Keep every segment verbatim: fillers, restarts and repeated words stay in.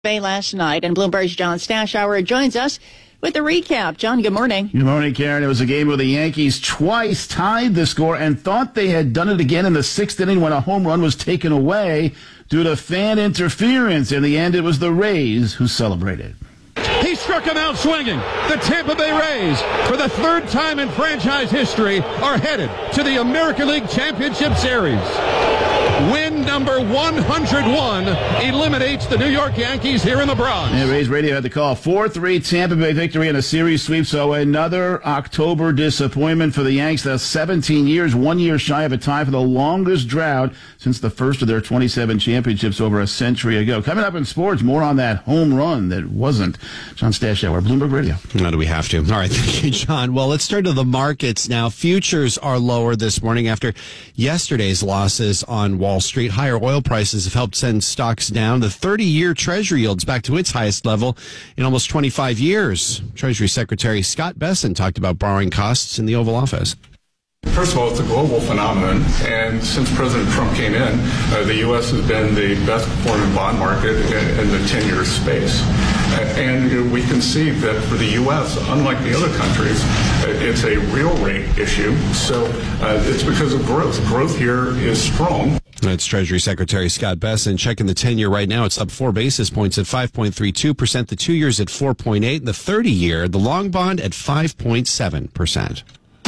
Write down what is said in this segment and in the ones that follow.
Bay last night, and Bloomberg's John Stashower joins us with the recap. John, good morning. Good morning, Karen. It was a game where the Yankees twice tied the score and thought they had done it again in the sixth inning when a home run was taken away due to fan interference. In the end, it was the Rays who celebrated. He struck him out swinging. The Tampa Bay Rays, for the third time in franchise history, are headed to the American League Championship Series. Win number one hundred one eliminates the New York Yankees here in the Bronx. And Rays Radio had the call. four three Tampa Bay victory in a series sweep. So another October disappointment for the Yanks. That's seventeen years, one year shy of a tie for the longest drought since the first of their twenty-seven championships over a century ago. Coming up in sports, more on that home run that wasn't. John Stashower, Bloomberg Radio. Now do we have to? All right, thank you, John. Well, let's turn to the markets now. Futures are lower this morning after yesterday's losses on Wall Street. Higher oil prices have helped send stocks down. The thirty-year Treasury yields back to its highest level in almost twenty-five years. Treasury Secretary Scott Bessent talked about borrowing costs in the Oval Office. First of all, it's a global phenomenon, and since President Trump came in, uh, the U S has been the best performing bond market in, in the ten-year space. Uh, and you know, we can see that for the U S, unlike the other countries, uh, it's a real rate issue. So uh, it's because of growth. Growth here is strong. That's Treasury Secretary Scott Bessent. Checking the ten-year right now, it's up four basis points at five point three two percent. The two years at four point eight, and the thirty-year, the long bond at five point seven percent.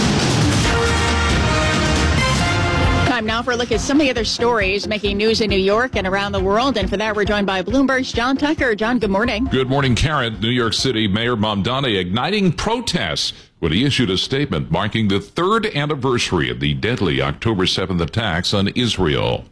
Time now for a look at some of the other stories making news in New York and around the world. And for that, we're joined by Bloomberg's John Tucker. John, good morning. Good morning, Karen. New York City Mayor Mamdani igniting protests when he issued a statement marking the third anniversary of the deadly October seventh attacks on Israel.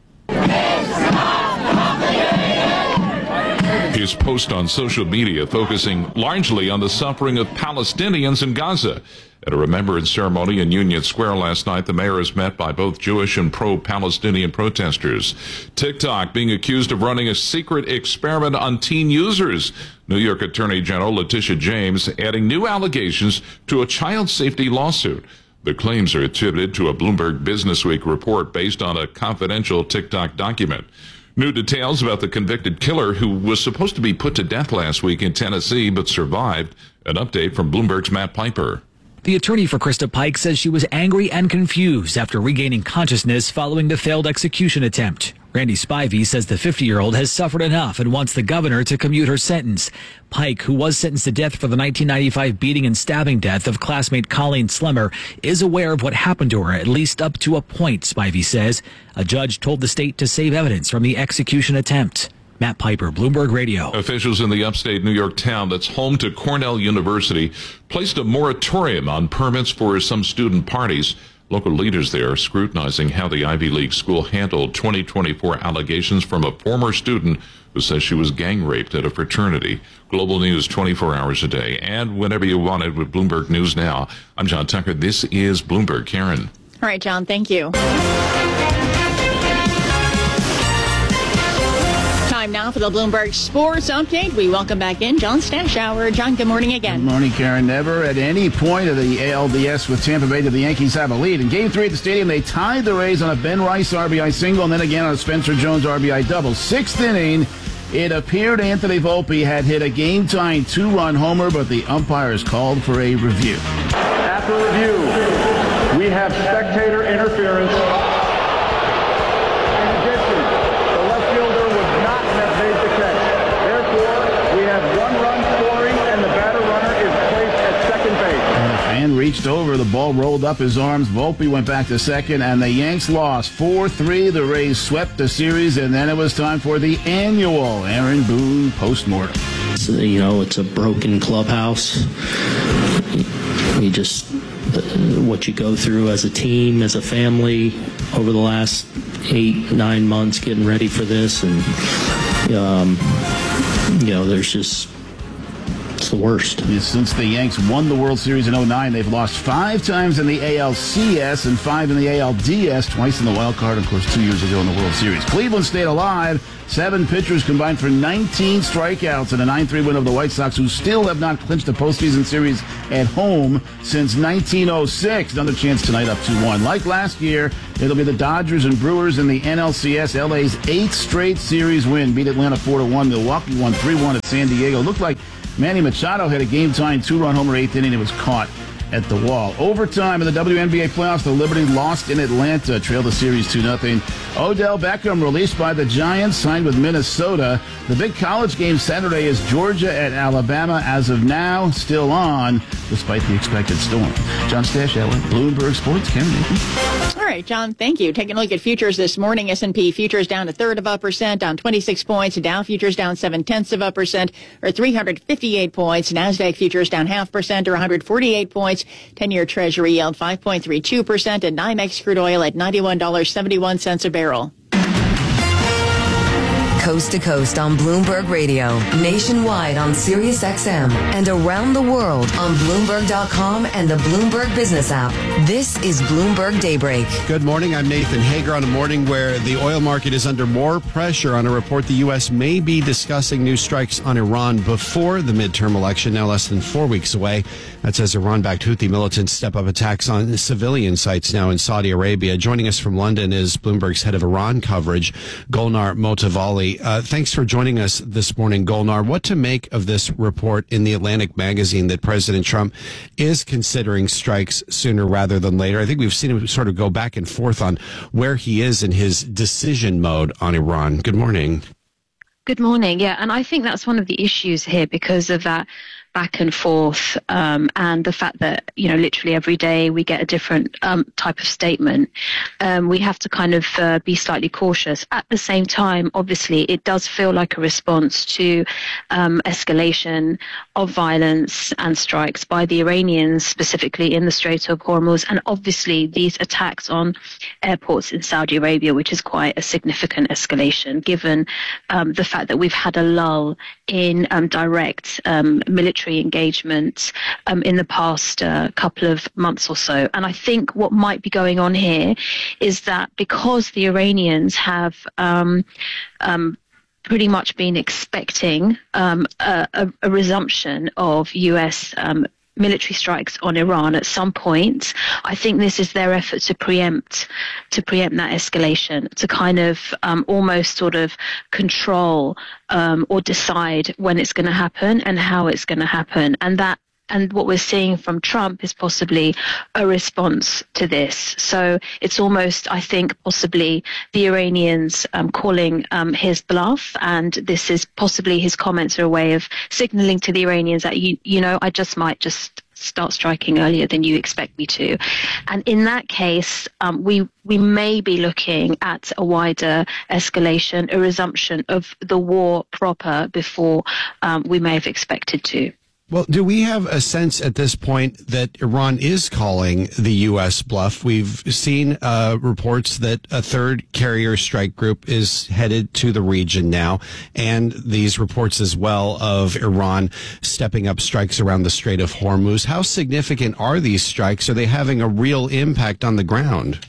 His post on social media focusing largely on the suffering of Palestinians in Gaza. At a remembrance ceremony in Union Square last night, the mayor is met by both Jewish and pro-Palestinian protesters. TikTok being accused of running a secret experiment on teen users. New York Attorney General Letitia James adding new allegations to a child safety lawsuit. The claims are attributed to a Bloomberg Businessweek report based on a confidential TikTok document. New details about the convicted killer who was supposed to be put to death last week in Tennessee but survived. An update from Bloomberg's Matt Piper. The attorney for Krista Pike says she was angry and confused after regaining consciousness following the failed execution attempt. Randy Spivey says the fifty-year-old has suffered enough and wants the governor to commute her sentence. Pike, who was sentenced to death for the nineteen ninety-five beating and stabbing death of classmate Colleen Slemmer, is aware of what happened to her, at least up to a point, Spivey says. A judge told the state to save evidence from the execution attempt. Matt Piper, Bloomberg Radio. Officials in the upstate New York town that's home to Cornell University placed a moratorium on permits for some student parties. Local leaders there are scrutinizing how the Ivy League school handled twenty twenty-four allegations from a former student who says she was gang raped at a fraternity. Global news twenty-four hours a day and whenever you want it with Bloomberg News Now. I'm John Tucker. This is Bloomberg. Karen. All right, John, thank you. Time now for the Bloomberg Sports Update. We welcome back in John Stashower. John, good morning again. Good morning, Karen. Never at any point of the A L D S with Tampa Bay did the Yankees have a lead. In Game three at the stadium, they tied the Rays on a Ben Rice R B I single and then again on a Spencer Jones R B I double. Sixth inning, it appeared Anthony Volpe had hit a game-tying two-run homer, but the umpires called for a review. After review, we have spectator interference. And reached over, the ball rolled up his arms. Volpe went back to second, and the Yanks lost four three. The Rays swept the series, and then it was time for the annual Aaron Boone postmortem. So, you know, it's a broken clubhouse. You just, what you go through as a team, as a family, over the last eight, nine months getting ready for this, and, um, you know, there's just It's the worst. Since the Yanks won the World Series in oh nine, they've lost five times in the A L C S and five in the A L D S, twice in the wild card, of course, two years ago in the World Series. Cleveland stayed alive. Seven pitchers combined for nineteen strikeouts in a nine three win over the White Sox, who still have not clinched a postseason series at home since nineteen oh six. Another chance tonight up two one. Like last year, it'll be the Dodgers and Brewers in the N L C S. L A's eighth straight series win. Beat Atlanta four to one. Milwaukee won three one at San Diego. Looked like Manny Machado had a game-tying two-run homer eighth inning. It was caught at the wall. Overtime in the W N B A playoffs, the Liberty lost in Atlanta, trailed the series two nothing. Odell Beckham released by the Giants, signed with Minnesota. The big college game Saturday is Georgia at Alabama. As of now, still on, despite the expected storm. John Stashower, Bloomberg Sports. Karen Nathan. All right, John, thank you. Taking a look at futures this morning, S and P futures down a third of a percent, down twenty-six points. Dow futures down seven-tenths of a percent, or three hundred fifty-eight points. NASDAQ futures down half percent, or one hundred forty-eight points. ten-year Treasury yield five point three two percent, and NYMEX crude oil at ninety-one dollars and seventy-one cents a barrel. Coast to coast on Bloomberg Radio, nationwide on Sirius X M, and around the world on Bloomberg dot com and the Bloomberg Business app. This is Bloomberg Daybreak. Good morning. I'm Nathan Hager on a morning where the oil market is under more pressure on a report the U S may be discussing new strikes on Iran before the midterm election, now less than four weeks away. That says Iran-backed Houthi militants step up attacks on civilian sites now in Saudi Arabia. Joining us from London is Bloomberg's head of Iran coverage, Golnar Motavalli. Uh, thanks for joining us this morning, Golnar. What to make of this report in the Atlantic magazine that President Trump is considering strikes sooner rather than later? I think we've seen him sort of go back and forth on where he is in his decision mode on Iran. Good morning. Good morning. Yeah, and I think that's one of the issues here because of that back and forth um, and the fact that, you know, literally every day we get a different um, type of statement. Um, we have to kind of uh, be slightly cautious. At the same time, obviously, it does feel like a response to um, escalation of violence and strikes by the Iranians, specifically in the Strait of Hormuz, and obviously these attacks on airports in Saudi Arabia, which is quite a significant escalation, given um, the fact that we've had a lull in um, direct um, military engagement um, in the past uh, couple of months or so. And I think what might be going on here is that because the Iranians have um, um, pretty much been expecting um, a, a, a resumption of U S um, military strikes on Iran at some point, I think this is their effort to preempt to preempt that escalation, to kind of um, almost sort of control um, or decide when it's going to happen and how it's going to happen. And that And what we're seeing from Trump is possibly a response to this. So it's almost, I think, possibly the Iranians um, calling um, his bluff. And this is possibly his comments are a way of signaling to the Iranians that, you, you know, I just might just start striking earlier than you expect me to. And in that case, um, we we may be looking at a wider escalation, a resumption of the war proper before um, we may have expected to. Well, do we have a sense at this point that Iran is calling the U S bluff? We've seen uh, reports that a third carrier strike group is headed to the region now, and these reports as well of Iran stepping up strikes around the Strait of Hormuz. How significant are these strikes? Are they having a real impact on the ground?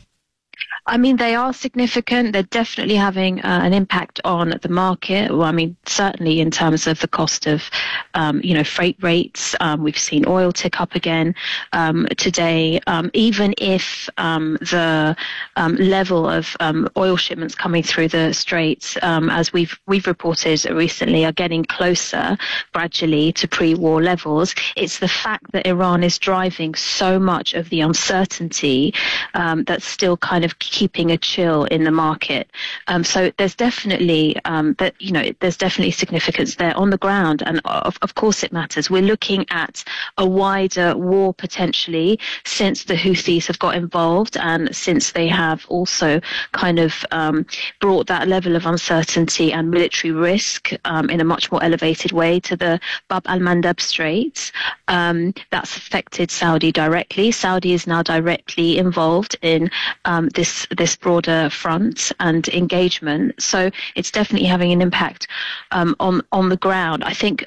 I mean, they are significant. They're definitely having uh, an impact on the market. Well, I mean, certainly in terms of the cost of, um, you know, freight rates. Um, we've seen oil tick up again um, today. Um, even if um, the um, level of um, oil shipments coming through the straits, um, as we've we've reported recently, are getting closer gradually to pre-war levels, it's the fact that Iran is driving so much of the uncertainty um, that's still kind of keeping a chill in the market. Um, so there's definitely um, that you know there's definitely significance there on the ground, and of, of course it matters. We're looking at a wider war potentially since the Houthis have got involved, and since they have also kind of um, brought that level of uncertainty and military risk um, in a much more elevated way to the Bab al-Mandab Straits. Um, that's affected Saudi directly. Saudi is now directly involved in um, this this broader front and engagement. So it's definitely having an impact um, on on the ground. I think a lot will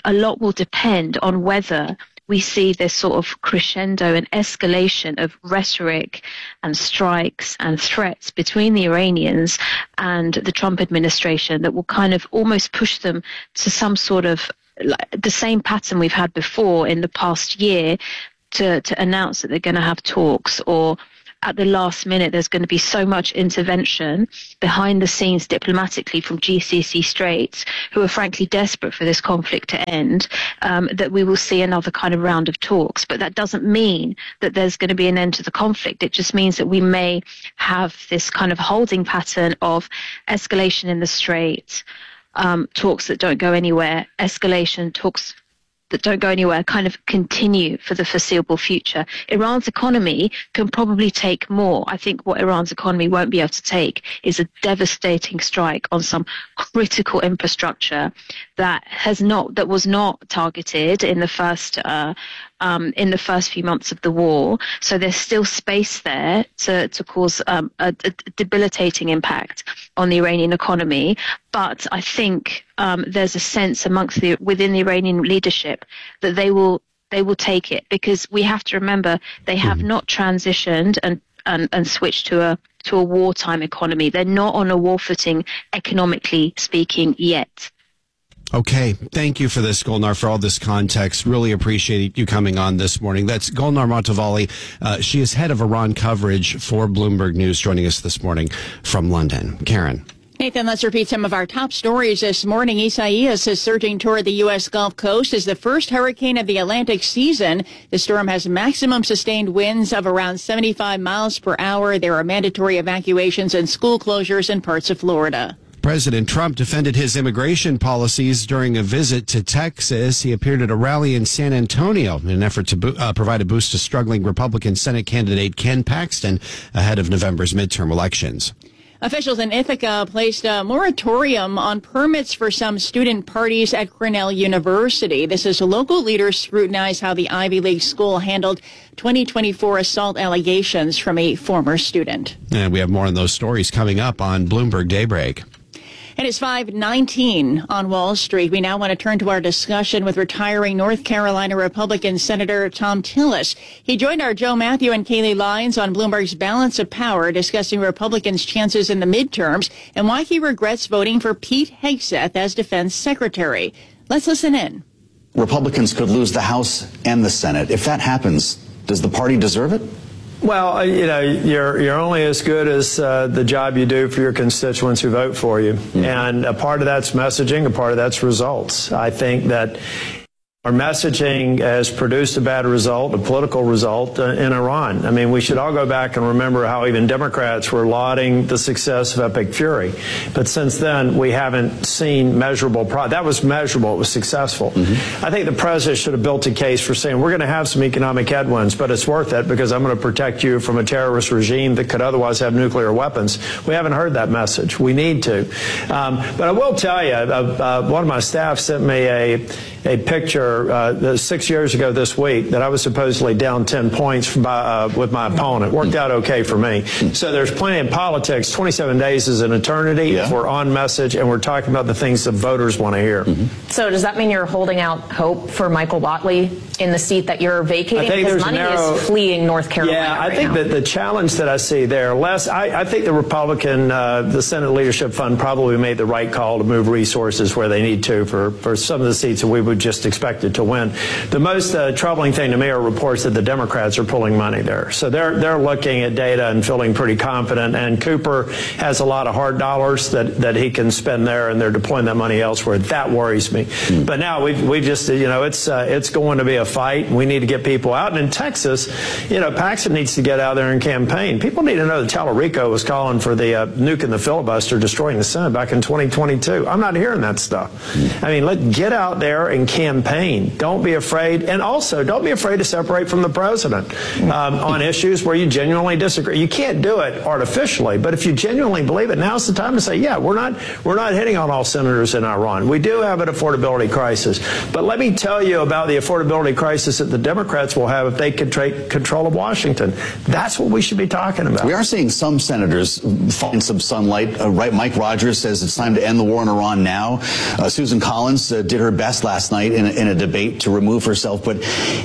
will depend on whether we see this sort of crescendo and escalation of rhetoric and strikes and threats between the Iranians and the Trump administration that will kind of almost push them to some sort of like the same pattern we've had before in the past year to, to announce that they're going to have talks, or at the last minute there's going to be so much intervention behind the scenes diplomatically from G C C states, who are frankly desperate for this conflict to end, um, that we will see another kind of round of talks. But that doesn't mean that there's going to be an end to the conflict. It just means that we may have this kind of holding pattern of escalation in the Strait, um, talks that don't go anywhere, escalation, talks that don't go anywhere, kind of continue for the foreseeable future. Iran's economy can probably take more. I think what Iran's economy won't be able to take is a devastating strike on some critical infrastructure that has not, that was not targeted in the first uh, um, in the first few months of the war. So there's still space there to to cause um, a, a debilitating impact on the Iranian economy. But I think um, there's a sense amongst the within the Iranian leadership that they will they will take it, because we have to remember they have mm-hmm. not transitioned and, and and switched to a to a wartime economy. They're not on a war footing economically speaking yet. Okay, thank you for this, Golnar, for all this context. Really appreciate you coming on this morning. That's Golnar Mohtavali. Uh, she is head of Iran coverage for Bloomberg News, joining us this morning from London. Karen. Nathan, let's repeat some of our top stories this morning. Isaias is surging toward the U S. Gulf Coast as the first hurricane of the Atlantic season. The storm has maximum sustained winds of around seventy-five miles per hour. There are mandatory evacuations and school closures in parts of Florida. President Trump defended his immigration policies during a visit to Texas. He appeared at a rally in San Antonio in an effort to bo- uh, provide a boost to struggling Republican Senate candidate Ken Paxton ahead of November's midterm elections. Officials in Ithaca placed a moratorium on permits for some student parties at Cornell University. This as local leaders scrutinize how the Ivy League school handled twenty twenty-four assault allegations from a former student. And we have more on those stories coming up on Bloomberg Daybreak. It is five nineteen on Wall Street. We now want to turn to our discussion with retiring North Carolina Republican Senator Thom Tillis. He joined our Joe Matthew and Kaylee Lyons on Bloomberg's Balance of Power, discussing Republicans' chances in the midterms and why he regrets voting for Pete Hegseth as defense secretary. Let's listen in. Republicans could lose the House and the Senate. If that happens, does the party deserve it? Well, you know, you're you're only as good as uh, the job you do for your constituents who vote for you. Mm-hmm. And a part of that's messaging, a part of that's results. I think that our messaging has produced a bad result, a political result uh, in Iran. I mean, we should all go back and remember how even Democrats were lauding the success of Epic Fury. But since then, we haven't seen measurable progress. That was measurable. It was successful. Mm-hmm. I think the president should have built a case for saying, we're going to have some economic headwinds, but it's worth it because I'm going to protect you from a terrorist regime that could otherwise have nuclear weapons. We haven't heard that message. We need to. Um, but I will tell you, uh, uh, one of my staff sent me a, a picture Uh, six years ago this week that I was supposedly down ten points from, uh, with my opponent. Worked out okay for me. So there's plenty in politics. twenty-seven days is an eternity. Yeah. If we're on message and we're talking about the things that voters want to hear. Mm-hmm. So does that mean you're holding out hope for Michael Whatley in the seat that you're vacating? Because money narrow, is fleeing North Carolina. Yeah, I right think now. that the challenge that I see there, Les, I, I think the Republican, uh, the Senate Leadership Fund probably made the right call to move resources where they need to for, for some of the seats that we would just expect it to win. The most uh, troubling thing to me are reports that the Democrats are pulling money there. So they're they're looking at data and feeling pretty confident. And Cooper has a lot of hard dollars that, that he can spend there, and they're deploying that money elsewhere. That worries me. Mm. But now we we just you know it's uh, it's going to be a fight. We need to get people out. And in Texas, you know, Paxton needs to get out there and campaign. People need to know that Tallarico was calling for the uh, nuking the filibuster, destroying the Senate back in twenty twenty-two. I'm not hearing that stuff. Mm. I mean, let get out there and campaign. Don't be afraid, and also don't be afraid to separate from the president um, on issues where you genuinely disagree. You can't do it artificially, but if you genuinely believe it, now's the time to say, yeah, we're not we're not hitting on all senators in Iran. We do have an affordability crisis, but let me tell you about the affordability crisis that the Democrats will have if they could take control of Washington. That's what we should be talking about. We are seeing some senators find some sunlight. Uh, right, Mike Rogers says it's time to end the war in Iran now. Uh, Susan Collins uh, did her best last last night in a, in a debate to remove herself. But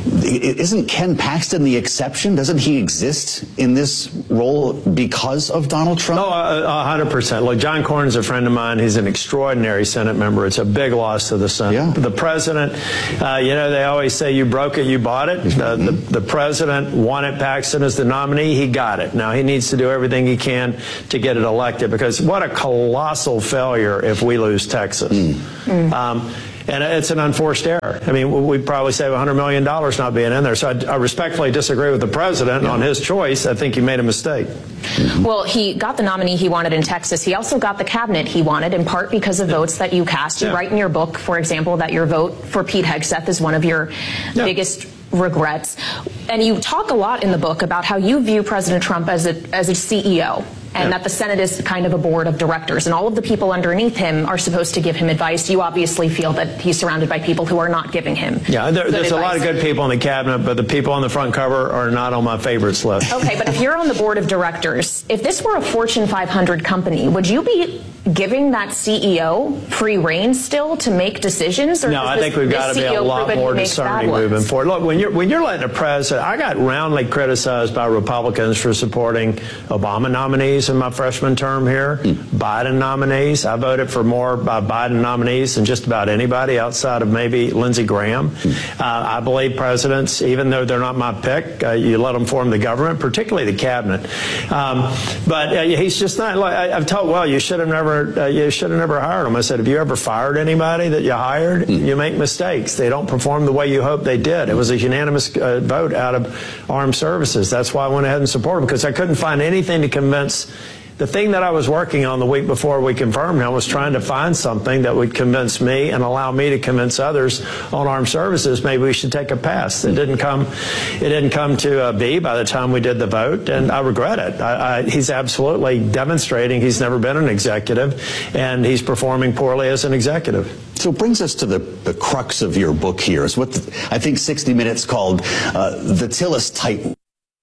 isn't Ken Paxton the exception? Doesn't he exist in this role because of Donald Trump? Oh, a hundred percent. Look, John Cornyn's a friend of mine. He's an extraordinary Senate member. It's a big loss to the Senate. Yeah. The president, uh, you know, they always say you broke it, you bought it. Mm-hmm. The, the, the president wanted Paxton as the nominee. He got it. Now he needs to do everything he can to get it elected, because what a colossal failure if we lose Texas. Mm. Mm. Um, And it's an unforced error. I mean, we'd probably save one hundred million dollars not being in there. So I, I respectfully disagree with the president yeah. on his choice. I think he made a mistake. Well, he got the nominee he wanted in Texas. He also got the cabinet he wanted, in part because of yeah. votes that you cast. You yeah. write in your book, for example, that your vote for Pete Hegseth is one of your yeah. biggest regrets. And you talk a lot in the book about how you view President Trump as a, as a C E O. And yeah. that the Senate is kind of a board of directors, and all of the people underneath him are supposed to give him advice. You obviously feel that he's surrounded by people who are not giving him. Yeah, there, there's advice. A lot of good people in the cabinet, but the people on the front cover are not on my favorites list. Okay, but if you're on the board of directors, if this were a Fortune five hundred company, would you be giving that C E O free rein still to make decisions? Or no, I think we've got to be a lot more discerning moving forward. Look, when you're when you're letting a president, I got roundly criticized by Republicans for supporting Obama nominees in my freshman term here, mm. Biden nominees. I voted for more uh, Biden nominees than just about anybody outside of maybe Lindsey Graham. Mm. Uh, I believe presidents, even though they're not my pick, uh, you let them form the government, particularly the cabinet. Um, but uh, he's just not. Like, I, I've told, well, you should have never, uh, you should have never hired him. I said, have you ever fired anybody that you hired? Mm. You make mistakes. They don't perform the way you hope they did. It was a unanimous uh, vote out of armed services. That's why I went ahead and supported him, because I couldn't find anything to convince. The thing that I was working on the week before we confirmed him was trying to find something that would convince me and allow me to convince others on armed services maybe we should take a pass. It didn't come, it didn't come to uh, be by the time we did the vote, and I regret it. I, I, he's absolutely demonstrating he's never been an executive, and he's performing poorly as an executive. So it brings us to the, the crux of your book here. Is what the, I think sixty minutes called uh, the Tillis Titan.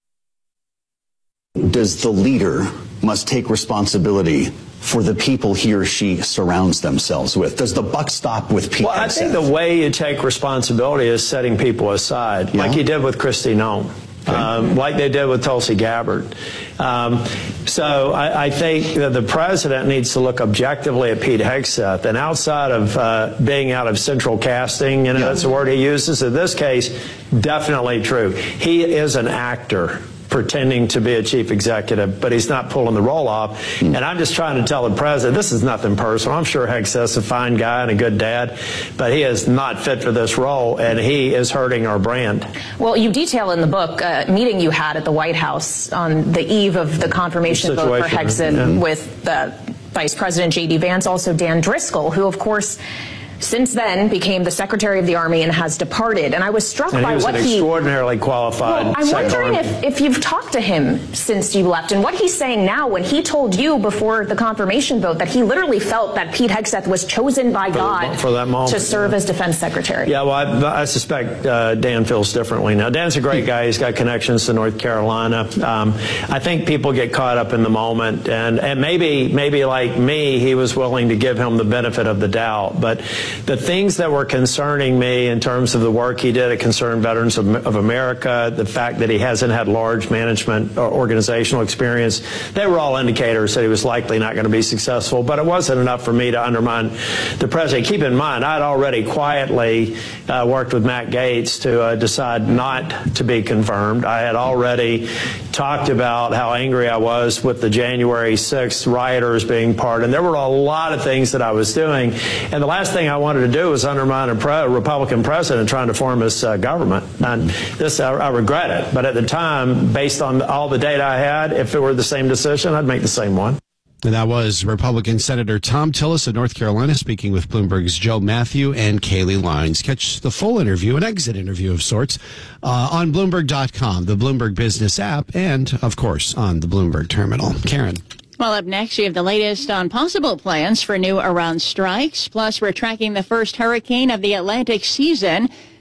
Does the leader must take responsibility for the people he or she surrounds themselves with? Does the buck stop with Pete Well, Hegseth? I think the way you take responsibility is setting people aside, yeah. like you did with Kristi Noem. Okay. Um, like they did with Tulsi Gabbard. Um, so I, I think that the president needs to look objectively at Pete Hegseth, and outside of uh, being out of central casting, you know, yeah. that's the word he uses. In this case, definitely true. He is an actor pretending to be a chief executive, but he's not pulling the role off. Mm. And I'm just trying to tell the president, this is nothing personal. I'm sure Hegseth's a fine guy and a good dad, but he is not fit for this role, and he is hurting our brand. Well, you detail in the book a meeting you had at the White House on the eve of the confirmation vote for Hegseth yeah. with the Vice President J D Vance, also Dan Driscoll, who, of course, since then became the Secretary of the Army and has departed. And I was struck and by he was what an he extraordinarily qualified. Well, I'm wondering if, if you've talked to him since you left, and what he's saying now when he told you before the confirmation vote that he literally felt that Pete Hegseth was chosen by for God the, for that moment, to serve yeah. as Defense Secretary. Yeah, well, I, I suspect uh, Dan feels differently now. Dan's a great guy. He's got connections to North Carolina. Um, I think people get caught up in the moment, and, and maybe maybe like me, he was willing to give him the benefit of the doubt. But the things that were concerning me in terms of the work he did at Concerned Veterans of, of America, the fact that he hasn't had large management or organizational experience, they were all indicators that he was likely not going to be successful. But it wasn't enough for me to undermine the president. Keep in mind, I'd already quietly uh, worked with Matt Gaetz to uh, decide not to be confirmed. I had already talked about how angry I was with the January sixth rioters being pardoned. There were a lot of things that I was doing, and the last thing I wanted to do was undermine a pre- Republican president trying to form his uh, government. And this, I, I regret it. But at the time, based on all the data I had, if it were the same decision, I'd make the same one. And that was Republican Senator Thom Tillis of North Carolina speaking with Bloomberg's Joe Matthew and Kayleigh Lines. Catch the full interview, an exit interview of sorts, uh, on Bloomberg dot com, the Bloomberg Business app, and, of course, on the Bloomberg Terminal. Karen. Well, up next, we have the latest on possible plans for new Iran strikes. Plus, we're tracking the first hurricane of the Atlantic season.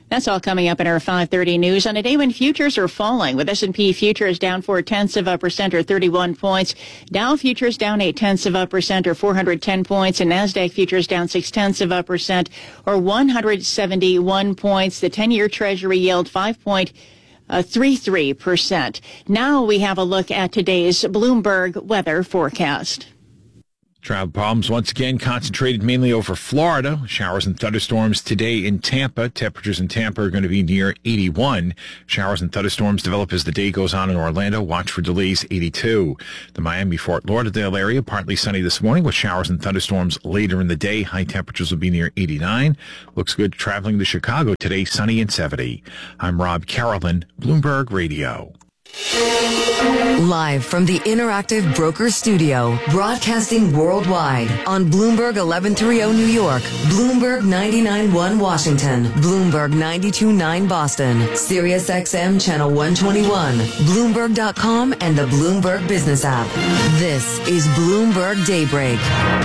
That's all coming up in our five thirty news on a day when futures are falling, with S and P futures down four tenths of a percent or thirty-one points. Dow futures down eight tenths of a percent or four hundred ten points, and NASDAQ futures down six tenths of a percent or one hundred seventy-one points. The ten-year Treasury yield five point three three percent. Now we have a look at today's Bloomberg weather forecast. Travel problems once again concentrated mainly over Florida. Showers and thunderstorms today in Tampa. Temperatures in Tampa are going to be near eighty-one. Showers and thunderstorms develop as the day goes on in Orlando. Watch for delays, eighty-two. The Miami-Fort Lauderdale area, partly sunny this morning with showers and thunderstorms later in the day. High temperatures will be near eighty-nine. Looks good traveling to Chicago today, sunny and seventy. I'm Rob Carolyn, Bloomberg Radio. Live from the Interactive Broker Studio, broadcasting worldwide on Bloomberg eleven thirty New York, Bloomberg ninety-nine point one Washington, Bloomberg ninety-two point nine Boston, Sirius X M Channel one twenty-one, Bloomberg dot com, and the Bloomberg Business app. This is Bloomberg Daybreak.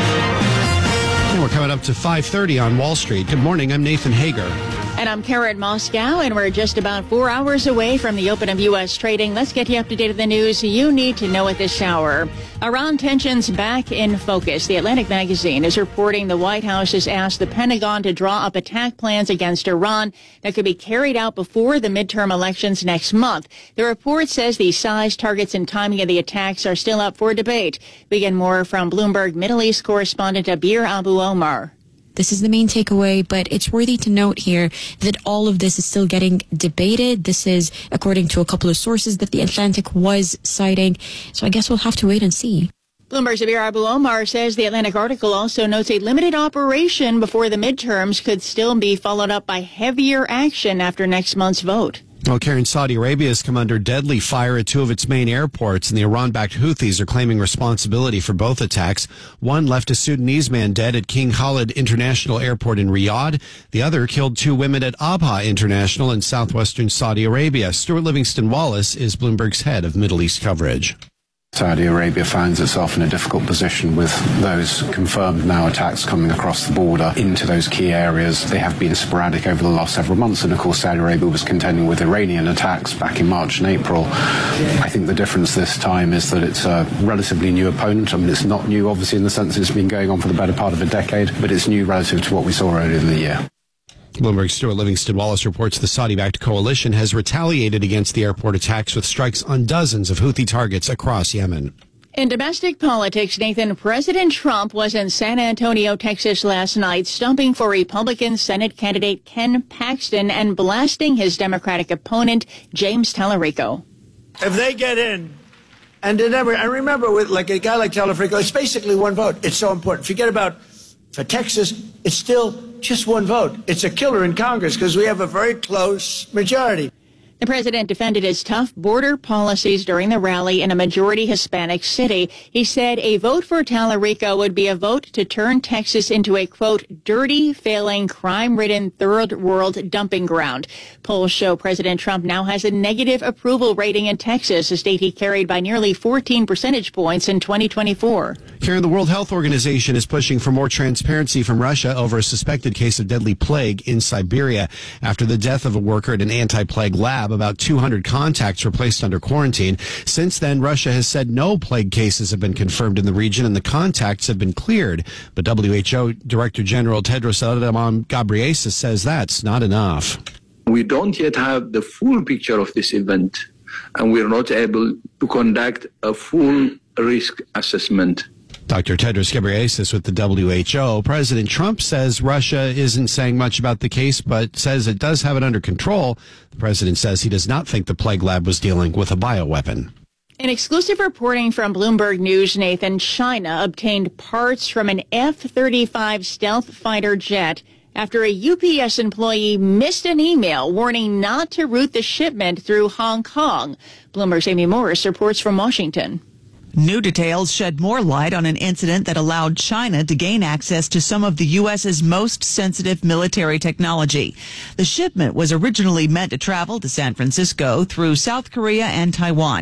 And we're coming up to five thirty on Wall Street. Good morning, I'm Nathan Hager. And I'm Karen Moscow, and we're just about four hours away from the open of U S trading. Let's get you up to date with the news you need to know at this hour. Iran tensions back in focus. The Atlantic magazine is reporting the White House has asked the Pentagon to draw up attack plans against Iran that could be carried out before the midterm elections next month. The report says the size, targets, and timing of the attacks are still up for debate. We get more from Bloomberg Middle East correspondent Abir Abu Omar. This is the main takeaway, but it's worthy to note here that all of this is still getting debated. This is according to a couple of sources that the Atlantic was citing. So I guess we'll have to wait and see. Bloomberg's Abir Abu Omar says the Atlantic article also notes a limited operation before the midterms could still be followed up by heavier action after next month's vote. Well, Karen, Saudi Arabia has come under deadly fire at two of its main airports, and the Iran-backed Houthis are claiming responsibility for both attacks. One left a Sudanese man dead at King Khalid International Airport in Riyadh. The other killed two women at Abha International in southwestern Saudi Arabia. Stuart Livingston Wallace is Bloomberg's head of Middle East coverage. Saudi Arabia finds itself in a difficult position with those confirmed now attacks coming across the border into those key areas. They have been sporadic over the last several months, and of course Saudi Arabia was contending with Iranian attacks back in March and April. I think the difference this time is that it's a relatively new opponent. I mean, it's not new obviously in the sense it's been going on for the better part of a decade, but it's new relative to what we saw earlier in the year. Bloomberg's Stuart Livingston Wallace reports the Saudi-backed coalition has retaliated against the airport attacks with strikes on dozens of Houthi targets across Yemen. In domestic politics, Nathan, President Trump was in San Antonio, Texas last night, stumping for Republican Senate candidate Ken Paxton and blasting his Democratic opponent, James Tallarico. If they get in, and never, I remember with like a guy like Tallarico, it's basically one vote. It's so important. Forget about, for Texas, it's still just one vote. It's a killer in Congress because we have a very close majority. The president defended his tough border policies during the rally in a majority Hispanic city. He said a vote for Tallarico would be a vote to turn Texas into a, quote, dirty, failing, crime-ridden third world dumping ground. Polls show President Trump now has a negative approval rating in Texas, a state he carried by nearly fourteen percentage points in twenty twenty-four. Karen, the World Health Organization is pushing for more transparency from Russia over a suspected case of deadly plague in Siberia. After the death of a worker at an anti-plague lab, about two hundred contacts were placed under quarantine. Since then, Russia has said no plague cases have been confirmed in the region and the contacts have been cleared. But W H O Director General Tedros Adhanom Ghebreyesus says that's not enough. We don't yet have the full picture of this event, and we're not able to conduct a full risk assessment. Doctor Tedros Ghebreyesus with the W H O. President Trump says Russia isn't saying much about the case, but says it does have it under control. The president says he does not think the plague lab was dealing with a bioweapon. In exclusive reporting from Bloomberg News, Nathan, China obtained parts from an F thirty-five stealth fighter jet after a U P S employee missed an email warning not to route the shipment through Hong Kong. Bloomberg's Amy Morris reports from Washington. New details shed more light on an incident that allowed China to gain access to some of the U S's most sensitive military technology. The shipment was originally meant to travel to San Francisco through South Korea and Taiwan.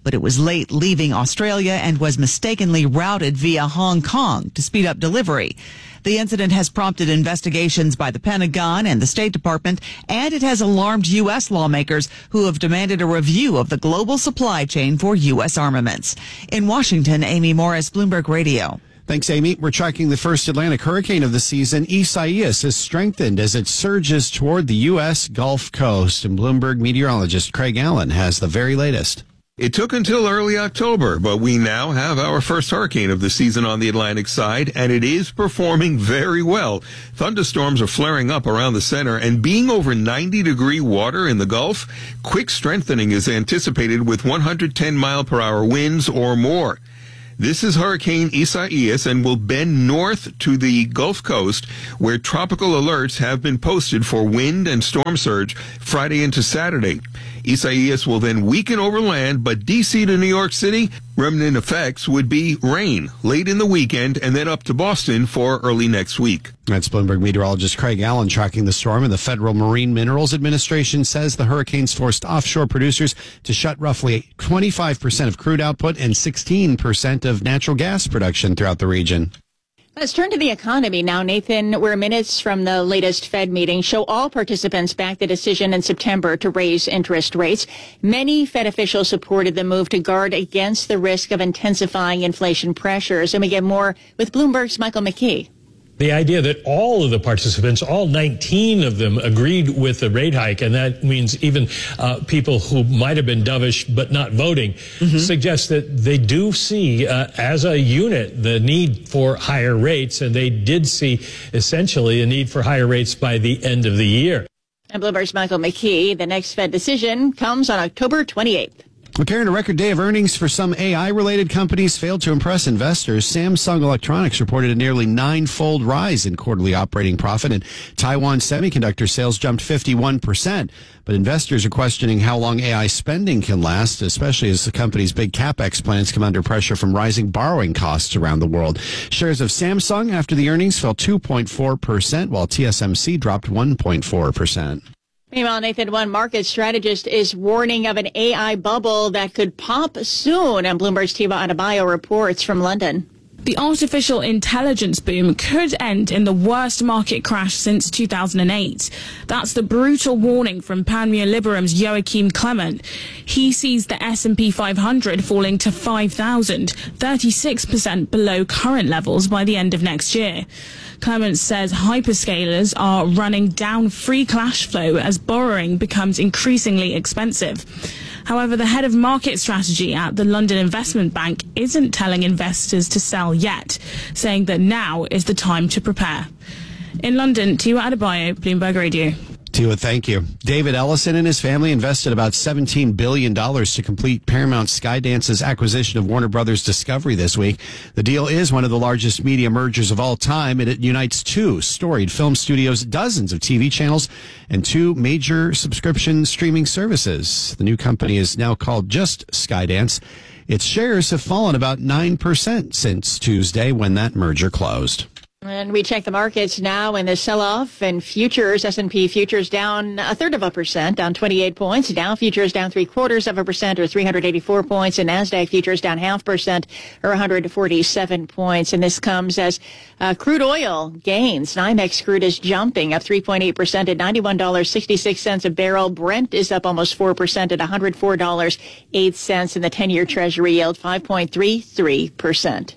but it was late leaving Australia and was mistakenly routed via Hong Kong to speed up delivery. The incident has prompted investigations by the Pentagon and the State Department, and it has alarmed U S lawmakers who have demanded a review of the global supply chain for U S armaments. In Washington, Amy Morris, Bloomberg Radio. Thanks, Amy. We're tracking the first Atlantic hurricane of the season. Isaias has strengthened as it surges toward the U S Gulf Coast. And Bloomberg meteorologist Craig Allen has the very latest. It took until early October, but we now have our first hurricane of the season on the Atlantic side, and it is performing very well. Thunderstorms are flaring up around the center, and being over ninety degree water in the Gulf, quick strengthening is anticipated with one hundred ten mile per hour winds or more. This is Hurricane Isaias and will bend north to the Gulf Coast, where tropical alerts have been posted for wind and storm surge Friday into Saturday. Isaias will then weaken over land, but D C to New York City, remnant effects would be rain late in the weekend and then up to Boston for early next week. That's Bloomberg meteorologist Craig Allen tracking the storm, and the Federal Marine Minerals Administration says the hurricane's forced offshore producers to shut roughly twenty-five percent of crude output and sixteen percent of natural gas production throughout the region. Let's turn to the economy now, Nathan, where minutes from the latest Fed meeting show all participants backed the decision in September to raise interest rates. Many Fed officials supported the move to guard against the risk of intensifying inflation pressures. And we get more with Bloomberg's Michael McKee. The idea that all of the participants, all nineteen of them, agreed with the rate hike, and that means even uh, people who might have been dovish but not voting, mm-hmm. suggests that they do see, uh, as a unit, the need for higher rates, and they did see essentially a need for higher rates by the end of the year. And Bloomberg's Michael McKee. The next Fed decision comes on October twenty-eighth. Well, Karen, a record day of earnings for some A I-related companies failed to impress investors. Samsung Electronics reported a nearly nine-fold rise in quarterly operating profit, and Taiwan Semiconductor sales jumped fifty-one percent. But investors are questioning how long A I spending can last, especially as the company's big CapEx plans come under pressure from rising borrowing costs around the world. Shares of Samsung after the earnings fell two point four percent, while T S M C dropped one point four percent. Meanwhile, Nathan, one market strategist is warning of an A I bubble that could pop soon. And Bloomberg's Tiva Adebayo reports from London. The artificial intelligence boom could end in the worst market crash since two thousand eight. That's the brutal warning from Panmure Liberum's Joachim Clement. He sees the S and P five hundred falling to five thousand, thirty-six percent below current levels by the end of next year. Clement says hyperscalers are running down free cash flow as borrowing becomes increasingly expensive. However, the head of market strategy at the London Investment Bank isn't telling investors to sell yet, saying that now is the time to prepare. In London, Tiwa Adebayo, Bloomberg Radio. Tiwa, thank you. David Ellison and his family invested about seventeen billion dollars to complete Paramount Skydance's acquisition of Warner Brothers Discovery this week. The deal is one of the largest media mergers of all time, and it unites two storied film studios, dozens of T V channels, and two major subscription streaming services. The new company is now called just Skydance. Its shares have fallen about nine percent since Tuesday when that merger closed. And we check the markets now in the sell-off, and futures, S and P futures down a third of a percent, down twenty-eight points. Dow futures down three quarters of a percent, or three hundred eighty-four points, and NASDAQ futures down half percent, or one hundred forty-seven points. And this comes as uh, crude oil gains. NYMEX crude is jumping up three point eight percent at ninety-one dollars and sixty-six cents a barrel. Brent is up almost four percent at one hundred four dollars and eight cents, and the ten-year Treasury yield five point three three percent.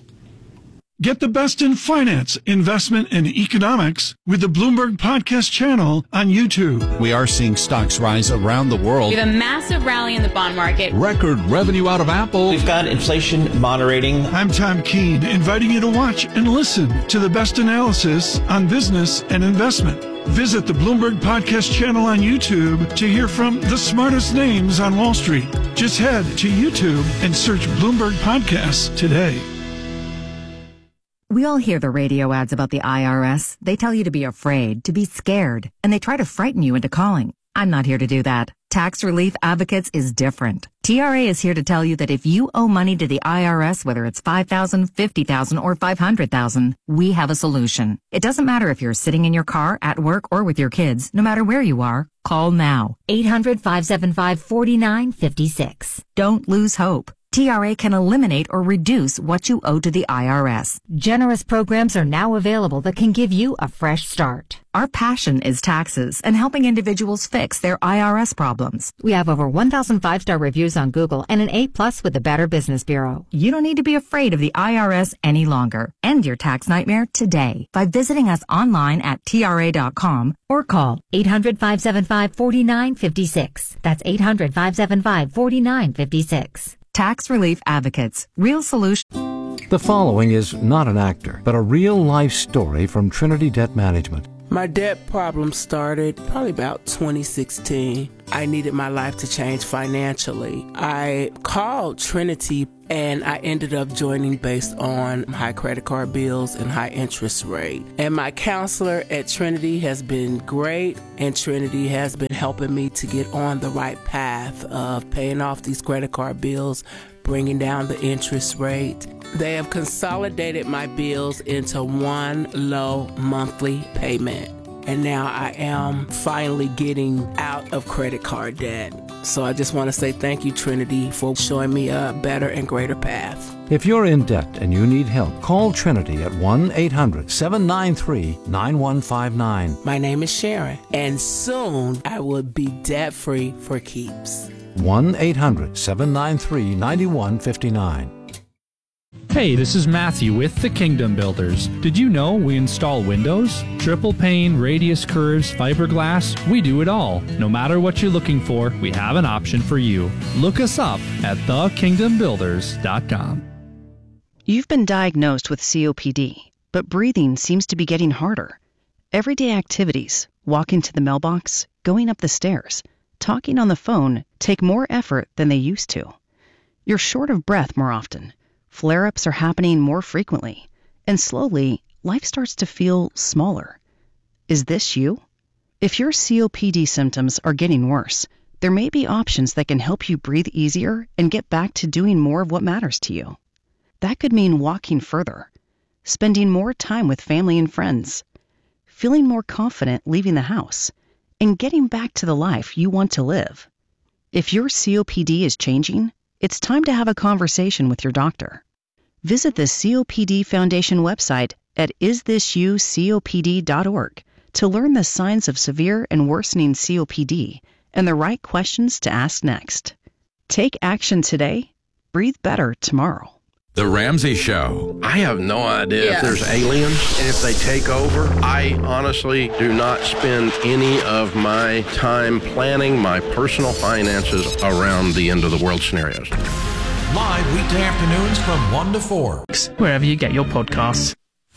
Get the best in finance, investment, and economics with the Bloomberg Podcast channel on YouTube. We are seeing stocks rise around the world. We have a massive rally in the bond market. Record revenue out of Apple. We've got inflation moderating. I'm Tom Keene, inviting you to watch and listen to the best analysis on business and investment. Visit the Bloomberg Podcast channel on YouTube to hear from the smartest names on Wall Street. Just head to YouTube and search Bloomberg Podcasts today. We all hear the radio ads about the I R S. They tell you to be afraid, to be scared, and they try to frighten you into calling. I'm not here to do that. Tax Relief Advocates is different. T R A is here to tell you that if you owe money to the I R S, whether it's five thousand dollars, fifty thousand dollars, or five hundred thousand dollars, we have a solution. It doesn't matter if you're sitting in your car, at work, or with your kids. No matter where you are, call now. eight hundred, five seven five, four nine five six. Don't lose hope. T R A can eliminate or reduce what you owe to the I R S. Generous programs are now available that can give you a fresh start. Our passion is taxes and helping individuals fix their I R S problems. We have over one thousand five-star reviews on Google and an A plus with the Better Business Bureau. You don't need to be afraid of the I R S any longer. End your tax nightmare today by visiting us online at T R A dot com or call eight hundred, five seven five, four nine five six. That's eight hundred, five seven five, four nine five six. Tax Relief Advocates. Real solution. The following is not an actor, but a real-life story from Trinity Debt Management. My debt problem started probably about twenty sixteen. I needed my life to change financially. I called Trinity and I ended up joining based on high credit card bills and high interest rate. And my counselor at Trinity has been great, and Trinity has been helping me to get on the right path of paying off these credit card bills, bringing down the interest rate. They have consolidated my bills into one low monthly payment. And now I am finally getting out of credit card debt. So I just want to say thank you, Trinity, for showing me a better and greater path. If you're in debt and you need help, call Trinity at one eight hundred, seven nine three, nine one five nine. My name is Sharon, and soon I will be debt-free for keeps. one eight hundred, seven nine three, nine one five nine. Hey, this is Matthew with the Kingdom Builders. Did you know we install windows, triple pane, radius curves, fiberglass? We do it all. No matter what you're looking for, we have an option for you. Look us up at the kingdom builders dot com. You've been diagnosed with C O P D, but breathing seems to be getting harder. Everyday activities, walking to the mailbox, going up the stairs, talking on the phone take more effort than they used to. You're short of breath more often. Flare-ups are happening more frequently, and slowly, life starts to feel smaller. Is this you? If your C O P D symptoms are getting worse, there may be options that can help you breathe easier and get back to doing more of what matters to you. That could mean walking further, spending more time with family and friends, feeling more confident leaving the house, and getting back to the life you want to live. If your C O P D is changing, it's time to have a conversation with your doctor. Visit the C O P D Foundation website at is this you C O P D dot org to learn the signs of severe and worsening C O P D and the right questions to ask next. Take action today. Breathe better tomorrow. The Ramsey Show. I have no idea Yeah. if there's aliens and if they take over. I honestly do not spend any of my time planning my personal finances around the end of the world scenarios. Live weekday afternoons from one to four. Wherever you get your podcasts.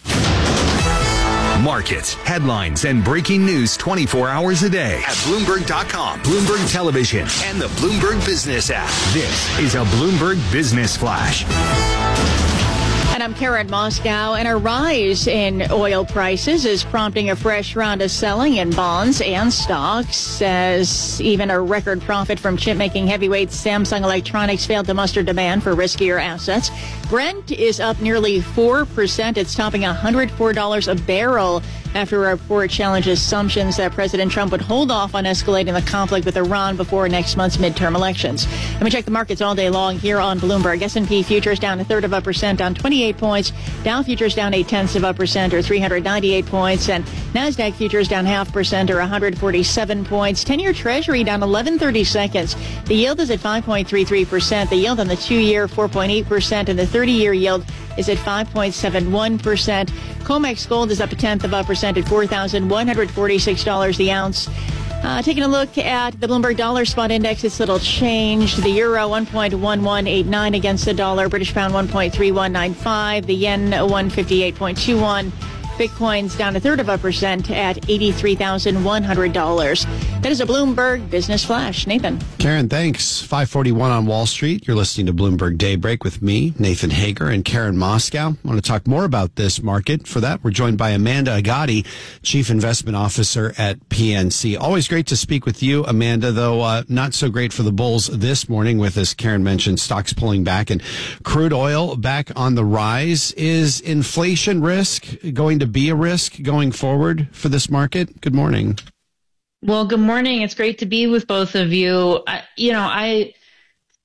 Markets, headlines, and breaking news twenty-four hours a day at Bloomberg dot com, Bloomberg Television, and the Bloomberg Business app. This is a Bloomberg Business Flash. And I'm Karen Moscow, and a rise in oil prices is prompting a fresh round of selling in bonds and stocks, as even a record profit from chip-making heavyweight Samsung Electronics failed to muster demand for riskier assets. Brent is up nearly four percent. It's topping one hundred four dollars a barrel after a report challenged assumptions that President Trump would hold off on escalating the conflict with Iran before next month's midterm elections. Let me check the markets all day long here on Bloomberg. S and P futures down a third of a percent, down twenty-eight points. Dow futures down eight tenths of a percent, or three hundred ninety-eight points. And NASDAQ futures down half percent, or one hundred forty-seven points. ten-year Treasury down eleven thirty-seconds. The yield is at five point three three percent. The yield on the two-year, four point eight percent. And the thirty-year yield is at five point seven one percent. COMEX gold is up a tenth of a percent at four thousand one hundred forty-six dollars the ounce. Uh, taking a look at the Bloomberg Dollar Spot Index, it's little changed. The euro one point one one eight nine against the dollar. British pound one point three one nine five. The yen one fifty-eight point two one. Bitcoin's down a third of a percent at eighty-three thousand one hundred dollars. That is a Bloomberg Business Flash. Nathan. Karen, thanks. five forty-one on Wall Street. You're listening to Bloomberg Daybreak with me, Nathan Hager, and Karen Moscow. I want to talk more about this market. For that, we're joined by Amanda Agati, Chief Investment Officer at P N C. Always great to speak with you, Amanda, though uh, not so great for the bulls this morning with, as Karen mentioned, stocks pulling back and crude oil back on the rise. Is inflation risk going to be a risk going forward for this market? Good morning. Well, good morning. It's great to be with both of you. I, you know, I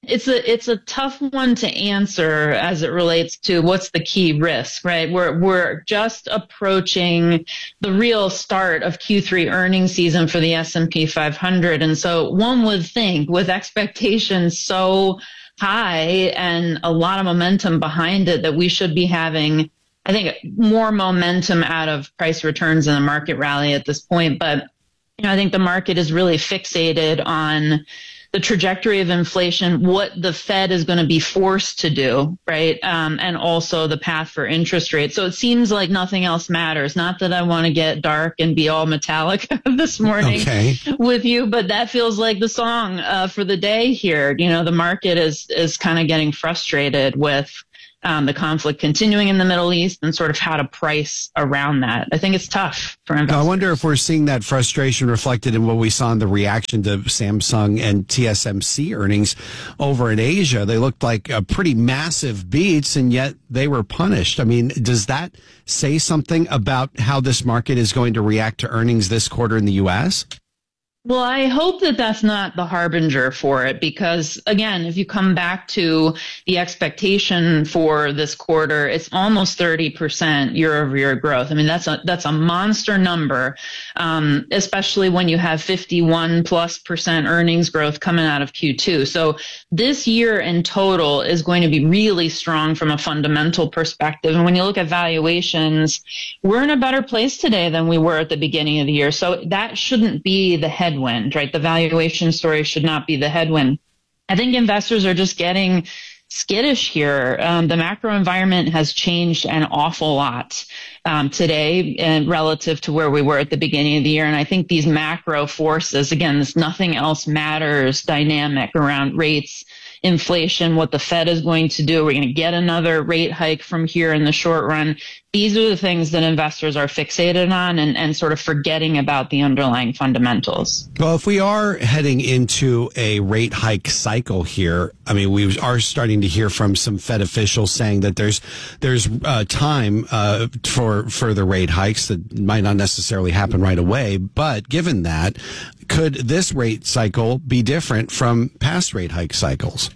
It's a it's a tough one to answer as it relates to what's the key risk, right? We're we're just approaching the real start of Q three earnings season for the S and P five hundred, and so one would think with expectations so high and a lot of momentum behind it that we should be having, I think, more momentum out of price returns in the market rally at this point. But you know, I think the market is really fixated on the trajectory of inflation, what the Fed is going to be forced to do, right? Um, and also the path for interest rates. So it seems like nothing else matters. Not that I want to get dark and be all metallic this morning okay. with you, but that feels like the song uh, for the day here. You know, the market is is kind of getting frustrated with Um, the conflict continuing in the Middle East and sort of how to price around that. I think it's tough for investors. I wonder if we're seeing that frustration reflected in what we saw in the reaction to Samsung and T S M C earnings over in Asia. They looked like a pretty massive beats, and yet they were punished. I mean, does that say something about how this market is going to react to earnings this quarter in the U S? Well, I hope that that's not the harbinger for it, because again, if you come back to the expectation for this quarter, it's almost thirty percent year over year growth. I mean, that's a, that's a monster number, um, especially when you have fifty-one plus percent earnings growth coming out of Q two. So this year in total is going to be really strong from a fundamental perspective. And when you look at valuations, we're in a better place today than we were at the beginning of the year. So that shouldn't be the head headwind, right? The valuation story should not be the headwind. I think investors are just getting skittish here. Um, the macro environment has changed an awful lot um, today and relative to where we were at the beginning of the year. And I think these macro forces, again, this nothing else matters dynamic around rates, inflation, what the Fed is going to do. We're going to get another rate hike from here in the short run. These are the things that investors are fixated on and, and sort of forgetting about the underlying fundamentals. Well, if we are heading into a rate hike cycle here, I mean, we are starting to hear from some Fed officials saying that there's there's uh, time uh, for further rate hikes that might not necessarily happen right away. But given that, could this rate cycle be different from past rate hike cycles?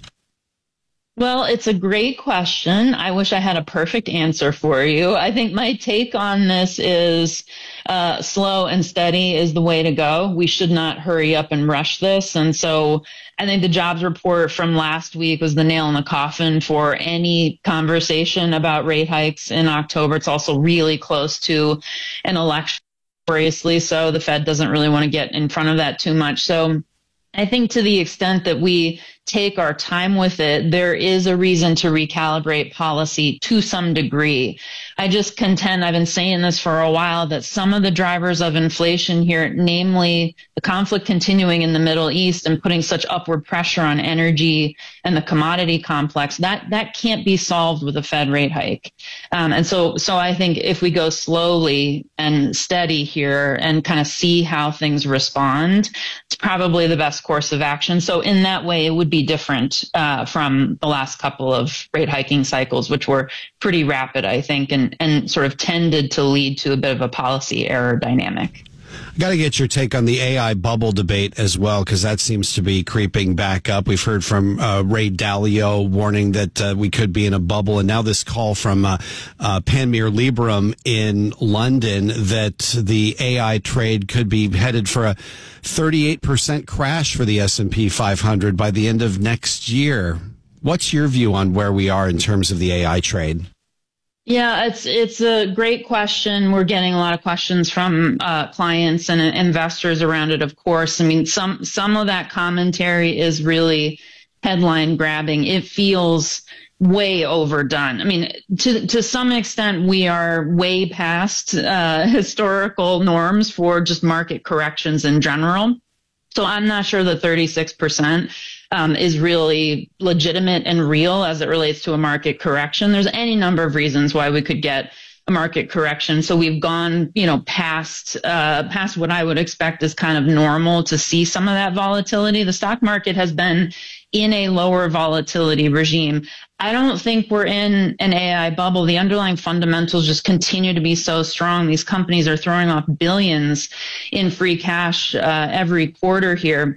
Well, it's a great question. I wish I had a perfect answer for you. I think my take on this is uh, slow and steady is the way to go. We should not hurry up and rush this. And so I think the jobs report from last week was the nail in the coffin for any conversation about rate hikes in October. It's also really close to an election, obviously, so the Fed doesn't really want to get in front of that too much. So I think to the extent that we take our time with it, there is a reason to recalibrate policy to some degree. I just contend, I've been saying this for a while, that some of the drivers of inflation here, namely the conflict continuing in the Middle East and putting such upward pressure on energy and the commodity complex, that that can't be solved with a Fed rate hike. Um, and so, so I think if we go slowly and steady here and kind of see how things respond, it's probably the best course of action. So in that way, it would be different uh, from the last couple of rate hiking cycles, which were pretty rapid, I think, and, and sort of tended to lead to a bit of a policy error dynamic. I got to get your take on the A I bubble debate as well, because that seems to be creeping back up. We've heard from uh, Ray Dalio warning that uh, we could be in a bubble, and now this call from uh, uh, Panmure Liberum in London that the A I trade could be headed for a thirty-eight percent crash for the S and P five hundred by the end of next year. What's your view on where we are in terms of the A I trade? Yeah, it's it's a great question. We're getting a lot of questions from uh, clients and investors around it, of course. I mean, some some of that commentary is really headline grabbing. It feels way overdone. I mean, to to some extent, we are way past uh, historical norms for just market corrections in general. So I'm not sure that thirty-six percent Um, is really legitimate and real as it relates to a market correction. There's any number of reasons why we could get a market correction. So we've gone, you know, past uh, past what I would expect is kind of normal to see some of that volatility. The stock market has been in a lower volatility regime. I don't think we're in an A I bubble. The underlying fundamentals just continue to be so strong. These companies are throwing off billions in free cash uh, every quarter here.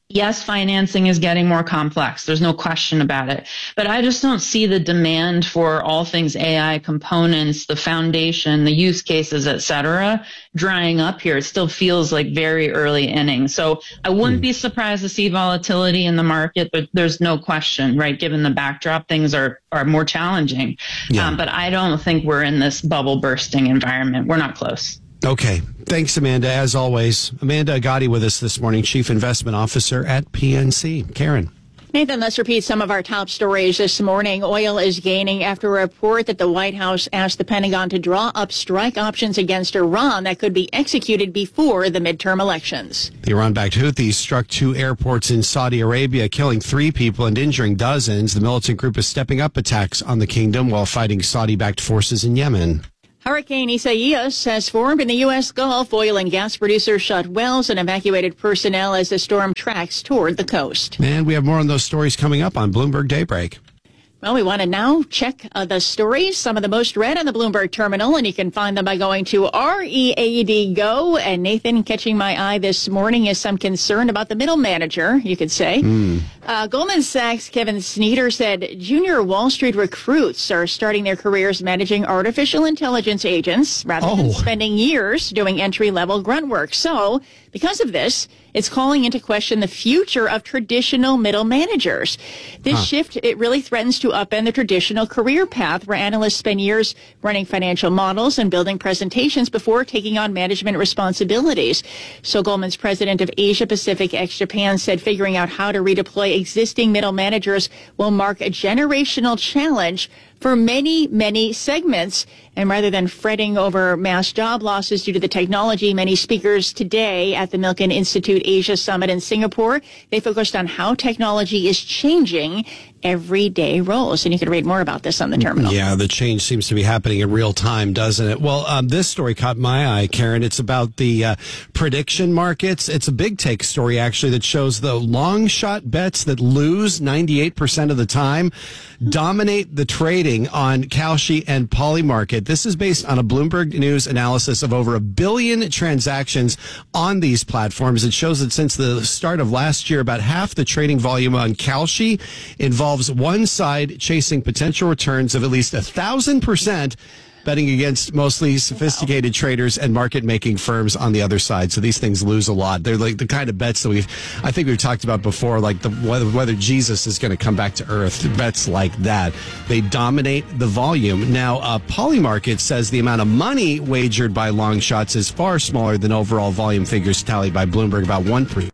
Yes, financing is getting more complex. There's no question about it. But I just don't see the demand for all things A I components, the foundation, the use cases, et cetera, drying up here. It still feels like very early innings. So I wouldn't be surprised to see volatility in the market, but there's no question, right? Given the backdrop, things are, are more challenging. Yeah. Um, but I don't think we're in this bubble bursting environment. We're not close. Okay. Thanks, Amanda, as always. Amanda Agati with us this morning, Chief Investment Officer at P N C. Karen. Nathan, let's repeat some of our top stories this morning. Oil is gaining after a report that the White House asked the Pentagon to draw up strike options against Iran that could be executed before the midterm elections. The Iran-backed Houthis struck two airports in Saudi Arabia, killing three people and injuring dozens. The militant group is stepping up attacks on the kingdom while fighting Saudi-backed forces in Yemen. Hurricane Isaias has formed in the U S. Gulf. Oil and gas producers shut wells and evacuated personnel as the storm tracks toward the coast. And we have more on those stories coming up on Bloomberg Daybreak. Well, we want to now check uh, the stories, some of the most read on the Bloomberg terminal, and you can find them by going to R E A D Go. And Nathan, catching my eye this morning is some concern about the middle manager, you could say. Mm. Uh, Goldman Sachs' Kevin Sneeder said junior Wall Street recruits are starting their careers managing artificial intelligence agents rather oh. than spending years doing entry-level grunt work. So, because of this, it's calling into question the future of traditional middle managers. This huh. shift, it really threatens to upend the traditional career path where analysts spend years running financial models and building presentations before taking on management responsibilities. So Goldman's president of Asia Pacific ex-Japan said figuring out how to redeploy existing middle managers will mark a generational challenge for many, many segments. And rather than fretting over mass job losses due to the technology, many speakers today at the Milken Institute Asia Summit in Singapore, they focused on how technology is changing everyday roles. And you can read more about this on the terminal. Yeah, the change seems to be happening in real time, doesn't it? Well, um, this story caught my eye, Karen. It's about the uh, prediction markets. It's a big take story, actually, that shows the long shot bets that lose ninety-eight percent of the time dominate the trading on Kalshi and Polymarket. This is based on a Bloomberg News analysis of over a billion transactions on these platforms. It shows that since the start of last year, about half the trading volume on Kalshi involves one side chasing potential returns of at least a thousand percent, betting against mostly sophisticated wow. traders and market-making firms on the other side. So these things lose a lot. They're like the kind of bets that we've, I think we've talked about before, like the whether, whether Jesus is going to come back to earth. Bets like that. They dominate the volume. Now, uh, Polymarket says the amount of money wagered by long shots is far smaller than overall volume figures tallied by Bloomberg, about one percent.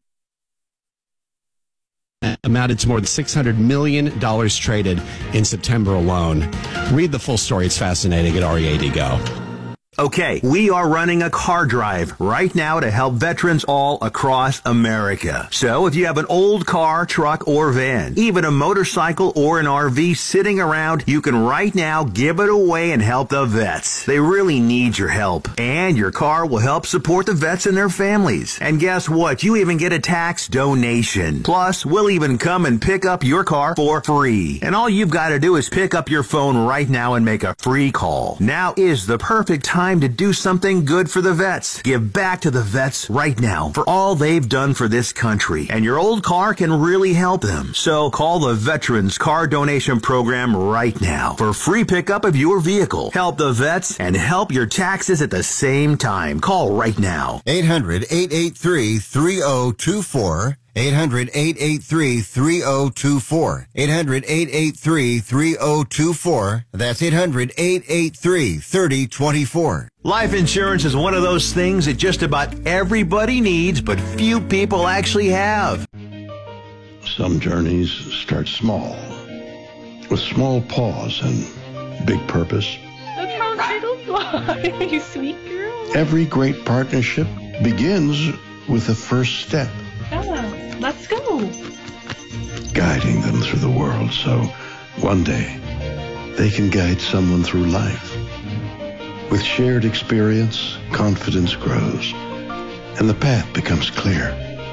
Amounted to more than six hundred million dollars traded in September alone. Read the full story. It's fascinating at R E A D Go. Okay, we are running a car drive right now to help veterans all across America. So if you have an old car, truck, or van, even a motorcycle or an R V sitting around, you can right now give it away and help the vets. They really need your help. And your car will help support the vets and their families. And guess what? You even get a tax donation. Plus, we'll even come and pick up your car for free. And all you've got to do is pick up your phone right now and make a free call. Now is the perfect time to do something good for the vets. Give back to the vets right now for all they've done for this country. And your old car can really help them. So call the Veterans Car Donation Program right now for free pickup of your vehicle. Help the vets and help your taxes at the same time. Call right now. eight hundred, eight eight three, three oh two four. eight hundred, eight eight three, three oh two four. eight hundred, eight eight three, three oh two four. That's eight hundred, eight eight three, three oh two four. Life insurance is one of those things that just about everybody needs, but few people actually have. Some journeys start small, with small pause and big purpose. Look how little fly, you sweet girl. Every great partnership begins with the first step. Oh, let's go. Guiding them through the world so one day they can guide someone through life. With shared experience, confidence grows, and the path becomes clear.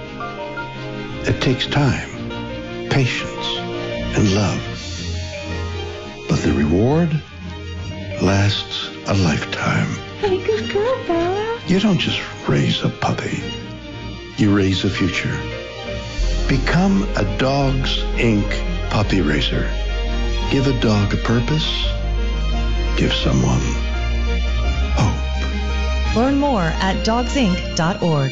It takes time, patience, and love. But the reward lasts a lifetime. Hey, good girl, Bella. You don't just raise a puppy. You raise a future. Become a Dogs Incorporated puppy raiser. Give a dog a purpose. Give someone hope. Learn more at dogs inc dot org.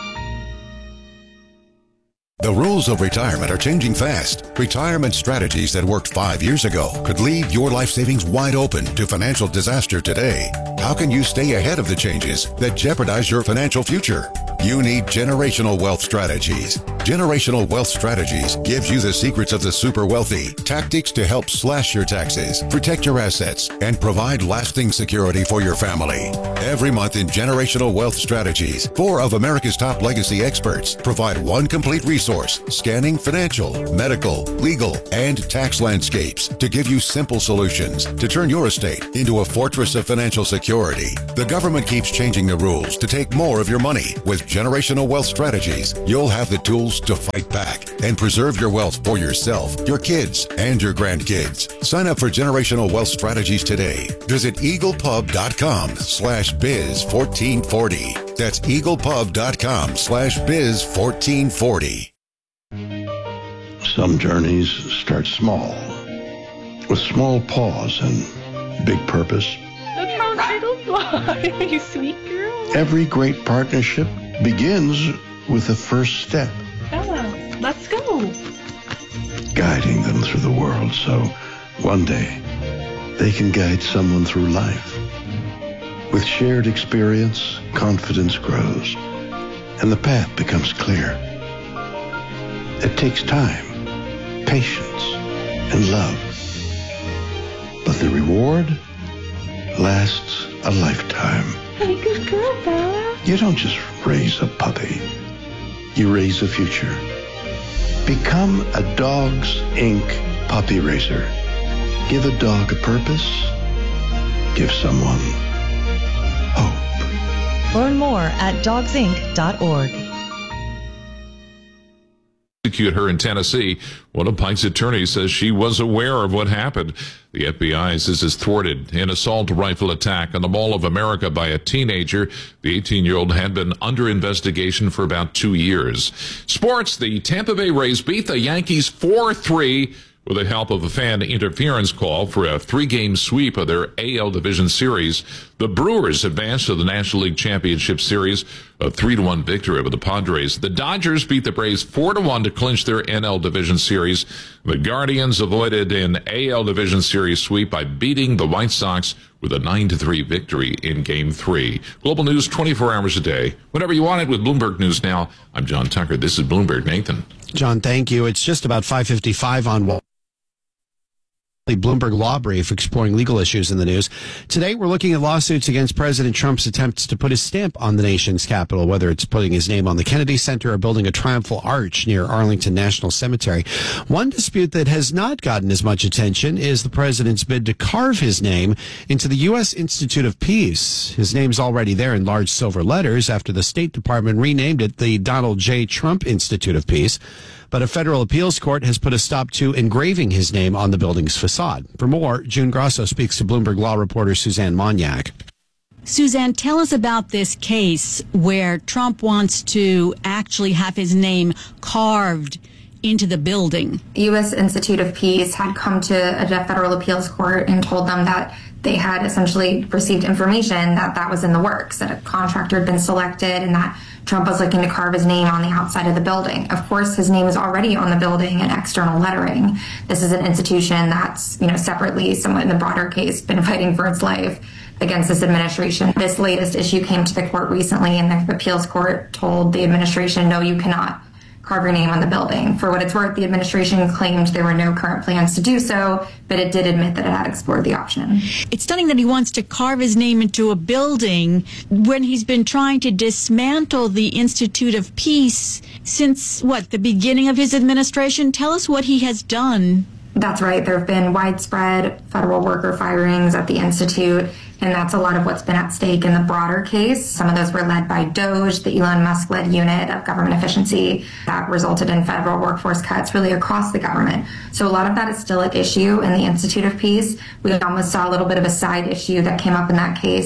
The rules of retirement are changing fast. Retirement strategies that worked five years ago could leave your life savings wide open to financial disaster today. How can you stay ahead of the changes that jeopardize your financial future? You need Generational Wealth Strategies. Generational Wealth Strategies gives you the secrets of the super wealthy, tactics to help slash your taxes, protect your assets, and provide lasting security for your family. Every month in Generational Wealth Strategies, four of America's top legacy experts provide one complete resource, scanning financial, medical, legal, and tax landscapes to give you simple solutions to turn your estate into a fortress of financial security. The government keeps changing the rules to take more of your money. With Generational Wealth Strategies, you'll have the tools to fight back and preserve your wealth for yourself, your kids, and your grandkids. Sign up for Generational Wealth Strategies today. Visit eaglepub.com slash biz 1440. That's eaglepub.com slash biz 1440. Some journeys start small, with small pause and big purpose. Look how little you are, you sweet girl. Every great partnership begins with the first step. Bella, let's go. Guiding them through the world so one day they can guide someone through life. With shared experience, confidence grows, and the path becomes clear. It takes time, patience, and love. But the reward lasts a lifetime. Hey, good girl, Bella. You don't just raise a puppy. You raise a future. Become a Dogs Incorporated puppy raiser. Give a dog a purpose. Give someone hope. Learn more at dogs inc dot org. Execute her in Tennessee. One of Pike's attorneys says she was aware of what happened. The F B I says is thwarted an assault rifle attack on the Mall of America by a teenager. The eighteen-year-old had been under investigation for about two years. Sports, the Tampa Bay Rays beat the Yankees four three with the help of a fan interference call for a three-game sweep of their A L Division Series. The Brewers advanced to the National League Championship Series, a three to one victory over the Padres. The Dodgers beat the Braves four to one to clinch their N L Division Series. The Guardians avoided an A L Division Series sweep by beating the White Sox with a nine to three victory in Game three. Global news twenty-four hours a day. Whenever you want it with Bloomberg News Now. I'm John Tucker. This is Bloomberg. Nathan. John, thank you. It's just about five fifty-five on Wall. Bloomberg Law Brief exploring legal issues in the news. Today, we're looking at lawsuits against President Trump's attempts to put his stamp on the nation's capital, whether it's putting his name on the Kennedy Center or building a triumphal arch near Arlington National Cemetery. One dispute that has not gotten as much attention is the president's bid to carve his name into the U S Institute of Peace. His name's already there in large silver letters after the State Department renamed it the Donald J. Trump Institute of Peace. But a federal appeals court has put a stop to engraving his name on the building's facade. For more, June Grosso speaks to Bloomberg Law reporter Suzanne Monyak. Suzanne, tell us about this case where Trump wants to actually have his name carved into the building. The U S Institute of Peace had come to a federal appeals court and told them that they had essentially received information that that was in the works, that a contractor had been selected and that Trump was looking to carve his name on the outside of the building. Of course, his name is already on the building in external lettering. This is an institution that's, you know, separately, somewhat in the broader case, been fighting for its life against this administration. This latest issue came to the court recently, and the appeals court told the administration, no, you cannot carve your name on the building. For what it's worth, the administration claimed there were no current plans to do so, but it did admit that it had explored the option. It's stunning that he wants to carve his name into a building when he's been trying to dismantle the Institute of Peace since, what, the beginning of his administration? Tell us what he has done. That's right. There have been widespread federal worker firings at the Institute, and that's a lot of what's been at stake in the broader case. Some of those were led by DOGE, the Elon Musk-led unit of government efficiency that resulted in federal workforce cuts really across the government. So a lot of that is still at issue in the Institute of Peace. We almost saw a little bit of a side issue that came up in that case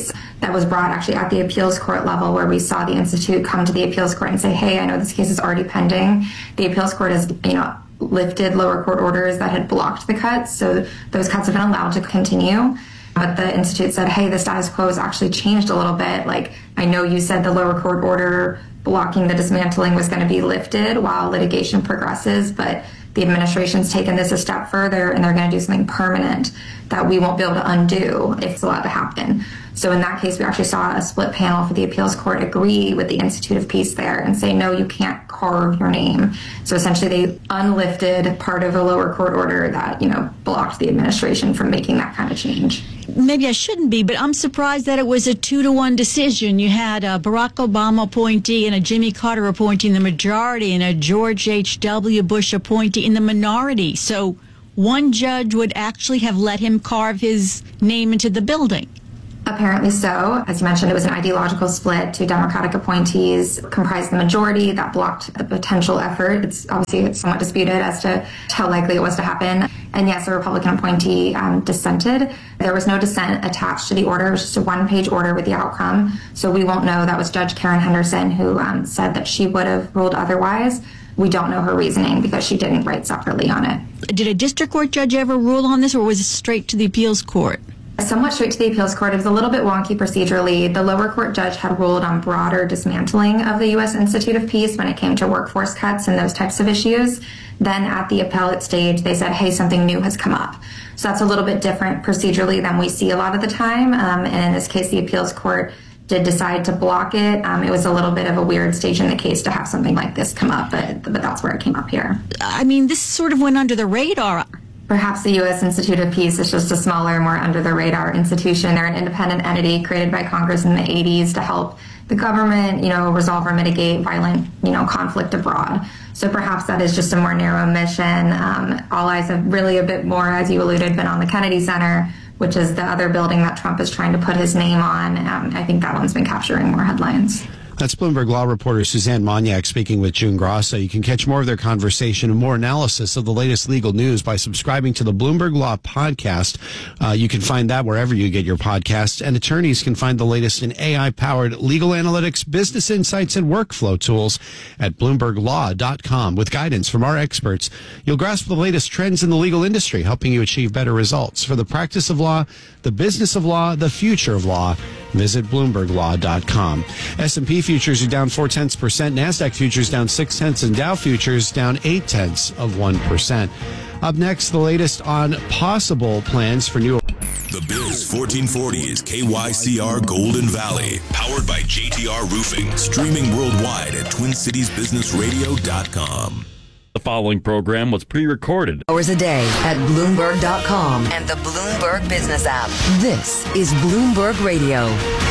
that was brought actually at the appeals court level, where we saw the Institute come to the appeals court and say, hey, I know this case is already pending. The appeals court has, you know, lifted lower court orders that had blocked the cuts, so those cuts have been allowed to continue. But the Institute said, hey, the status quo has actually changed a little bit. Like, I know you said the lower court order blocking the dismantling was going to be lifted while litigation progresses, but the administration's taken this a step further and they're going to do something permanent that we won't be able to undo if it's allowed to happen. So in that case, we actually saw a split panel for the appeals court agree with the Institute of Peace there and say, no, you can't carve your name. So essentially they unlifted part of a lower court order that, you know, blocked the administration from making that kind of change. Maybe I shouldn't be, but I'm surprised that it was a two to one decision. You had a Barack Obama appointee and a Jimmy Carter appointee in the majority and a George H W. Bush appointee in the minority. So one judge would actually have let him carve his name into the building. Apparently so. As you mentioned, it was an ideological split. Two Democratic appointees comprised the majority that blocked the potential effort. It's obviously it's somewhat disputed as to how likely it was to happen. And yes, a Republican appointee um, dissented. There was no dissent attached to the order. It was just a one-page order with the outcome. So we won't know. That was Judge Karen Henderson who um, said that she would have ruled otherwise. We don't know her reasoning because she didn't write separately on it. Did a district court judge ever rule on this, or was it straight to the appeals court? Somewhat straight to the appeals court. It was a little bit wonky procedurally. The lower court judge had ruled on broader dismantling of the U S Institute of Peace when it came to workforce cuts and those types of issues. Then at the appellate stage, they said, hey, something new has come up. So that's a little bit different procedurally than we see a lot of the time. Um, and in this case, the appeals court did decide to block it. Um, it was a little bit of a weird stage in the case to have something like this come up, but, but that's where it came up here. I mean, this sort of went under the radar. Perhaps the U S Institute of Peace is just a smaller, more under-the-radar institution. They're an independent entity created by Congress in the eighties to help the government, you know, resolve or mitigate violent, you know, conflict abroad. So perhaps that is just a more narrow mission. Um, all eyes have really a bit more, as you alluded, been on the Kennedy Center, which is the other building that Trump is trying to put his name on. Um, I think that one's been capturing more headlines. That's Bloomberg Law reporter Suzanne Moniak speaking with June Grasso. You can catch more of their conversation and more analysis of the latest legal news by subscribing to the Bloomberg Law podcast. Uh, you can find that wherever you get your podcasts, and attorneys can find the latest in A I-powered legal analytics, business insights, and workflow tools at bloomberg law dot com. With guidance from our experts, you'll grasp the latest trends in the legal industry, helping you achieve better results. For the practice of law, the business of law, the future of law, visit bloomberg law dot com. S and P futures are down four tenths percent. NASDAQ futures down six tenths, and Dow futures down eight tenths of one percent. Up next, the latest on possible plans for new. The Biz fourteen forty is K Y C R Golden Valley, powered by J T R Roofing, streaming worldwide at twin cities business radio dot com. The following program was pre-recorded hours a day at Bloomberg dot com and the Bloomberg Business app. This is Bloomberg Radio.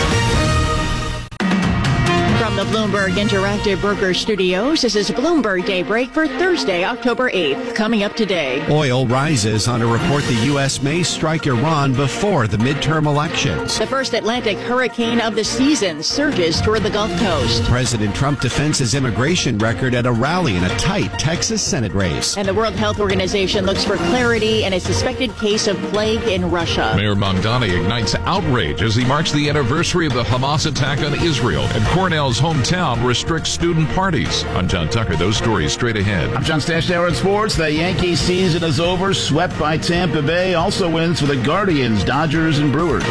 From the Bloomberg Interactive Broker Studios, this is Bloomberg Daybreak for Thursday, October eighth. Coming up today. Oil rises on a report the U S may strike Iran before the midterm elections. The first Atlantic hurricane of the season surges toward the Gulf Coast. President Trump defends his immigration record at a rally in a tight Texas Senate race. And the World Health Organization looks for clarity in a suspected case of plague in Russia. Mayor Mamdani ignites outrage as he marks the anniversary of the Hamas attack on Israel. And Cornell's hometown restricts student parties. I'm John Tucker. Those stories straight ahead. I'm John Stashnauer in sports. The Yankees season is over, swept by Tampa Bay. Also wins for the Guardians, Dodgers, and Brewers.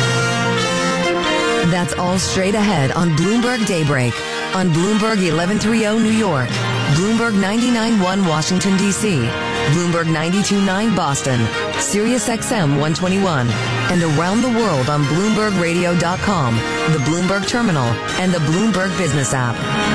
That's all straight ahead on Bloomberg Daybreak on Bloomberg eleven thirty New York, Bloomberg ninety-nine point one Washington, D C, Bloomberg ninety-two point nine Boston, Sirius X M one twenty-one, and around the world on Bloomberg radio dot com, the Bloomberg Terminal, and the Bloomberg Business app.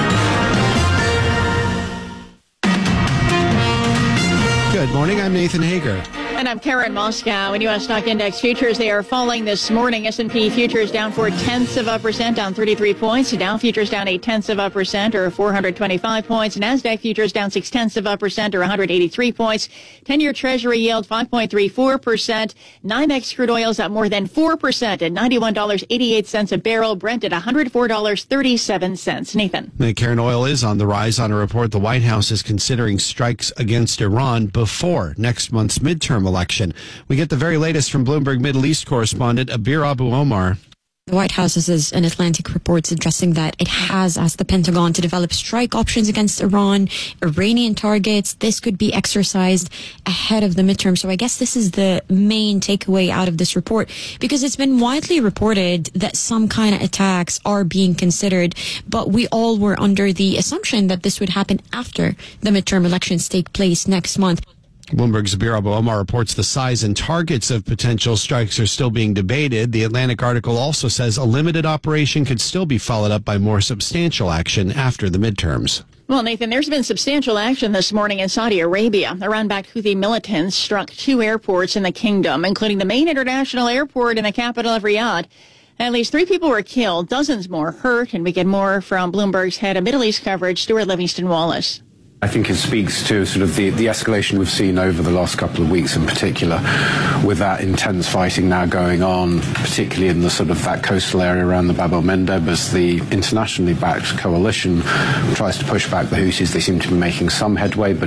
Good morning. I'm Nathan Hager. And I'm Karen Moscow. In U S stock index futures, they are falling this morning. S and P futures down four tenths of a percent, down thirty-three points. Dow futures down eight tenths of a percent, or four hundred twenty-five points. NASDAQ futures down six tenths of a percent, or one hundred eighty-three points. ten-year Treasury yield five point three four percent. NYMEX crude oil's up more than four percent at ninety-one dollars and eighty-eight cents a barrel. Brent at one hundred four dollars and thirty-seven cents. Nathan. The Karen oil is on the rise on a report the White House is considering strikes against Iran before next month's midterm election. We get the very latest from Bloomberg Middle East correspondent Abir Abu Omar. The White House has an Atlantic report suggesting that it has asked the Pentagon to develop strike options against Iran, Iranian targets. This could be exercised ahead of the midterm. So I guess this is the main takeaway out of this report, because it's been widely reported that some kind of attacks are being considered, but we all were under the assumption that this would happen after the midterm elections take place next month. Bloomberg's Zabir Abu Omar reports the size and targets of potential strikes are still being debated. The Atlantic article also says a limited operation could still be followed up by more substantial action after the midterms. Well, Nathan, there's been substantial action this morning in Saudi Arabia. Iran-backed Houthi militants struck two airports in the kingdom, including the main international airport in the capital of Riyadh. At least three people were killed, dozens more hurt, and we get more from Bloomberg's head of Middle East coverage, Stuart Livingston-Wallace. I think it speaks to sort of the, the escalation we've seen over the last couple of weeks in particular, with that intense fighting now going on, particularly in the sort of that coastal area around the Bab el-Mandeb, as the internationally backed coalition tries to push back the Houthis. They seem to be making some headway, but